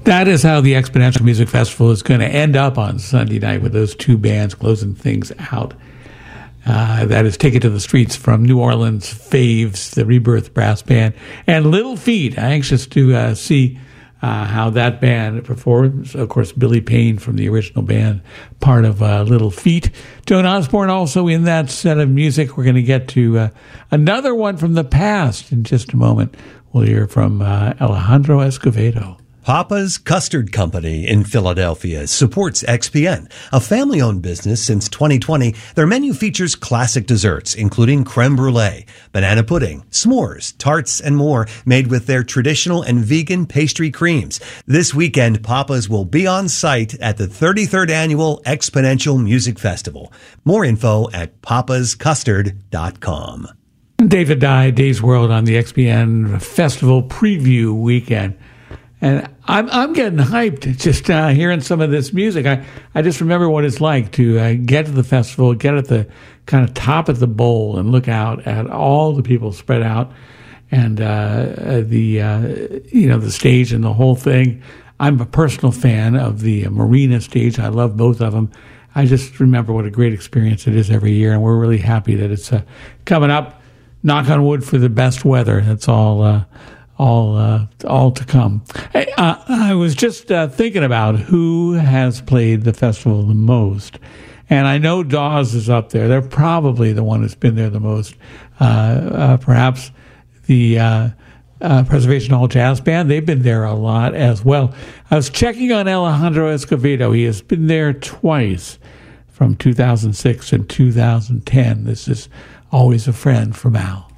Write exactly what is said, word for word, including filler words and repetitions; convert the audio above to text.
That is how the Exponential Music Festival is going to end up on Sunday night, with those two bands closing things out. Uh, that is Take It to the Streets from New Orleans Faves, the Rebirth Brass Band, and Little Feat. I'm anxious to uh, see uh, how that band performs. Of course, Billy Payne from the original band, part of uh, Little Feat. Joan Osborne also in that set of music. We're going to get to uh, another one from the past in just a moment. We'll hear from uh, Alejandro Escovedo. Papa's Custard Company in Philadelphia supports X P N, a family-owned business since twenty twenty. Their menu features classic desserts, including creme brulee, banana pudding, s'mores, tarts, and more, made with their traditional and vegan pastry creams. This weekend, Papa's will be on site at the thirty-third Annual Exponential Music Festival. More info at papas custard dot com. David Dye, Dave's World on the X P N Festival Preview Weekend. And I'm I'm getting hyped just uh, hearing some of this music. I, I just remember what it's like to uh, get to the festival, get at the kind of top of the bowl, and look out at all the people spread out, and uh, the uh, you know the stage and the whole thing. I'm a personal fan of the Marina stage. I love both of them. I just remember what a great experience it is every year, and we're really happy that it's uh, coming up. Knock on wood for the best weather. That's all. Uh, All, uh, all to come. Hey, uh, I was just uh, thinking about who has played the festival the most, and I know Dawes is up there. They're probably the one who's been there the most. Uh, uh, perhaps the uh, uh, Preservation Hall Jazz Band. They've been there a lot as well. I was checking on Alejandro Escovedo. He has been there twice, from two thousand six and two thousand ten. This is always a friend from Al.